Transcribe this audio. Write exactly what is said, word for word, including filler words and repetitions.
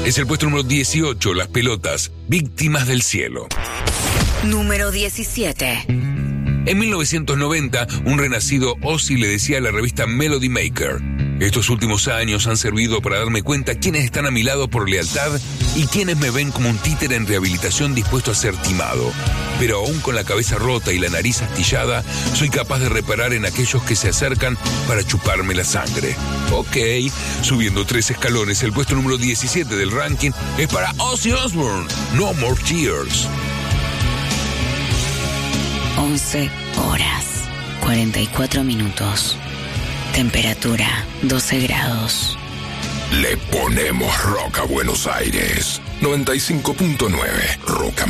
Es el puesto número dieciocho, Las Pelotas, Víctimas del Cielo. Número diecisiete. En mil novecientos noventa, un renacido Ozzy le decía a la revista Melody Maker: estos últimos años han servido para darme cuenta quiénes están a mi lado por lealtad y quiénes me ven como un títere en rehabilitación dispuesto a ser timado. Pero aún con la cabeza rota y la nariz astillada, soy capaz de reparar en aquellos que se acercan para chuparme la sangre. Ok, subiendo tres escalones, el puesto número diecisiete del ranking es para Ozzy Osbourne, No More Tears. once horas, cuarenta y cuatro minutos. Temperatura, doce grados. Le ponemos rock a Buenos Aires. noventa y cinco punto nueve, Rock